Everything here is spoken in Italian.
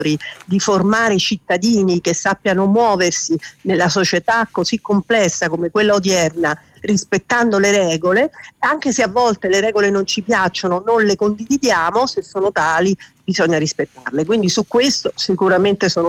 di formare cittadini che sappiano muoversi nella società così complessa come quella odierna, rispettando le regole, anche se a volte le regole non ci piacciono, non le condividiamo, se sono tali bisogna rispettarle. Quindi su questo sicuramente sono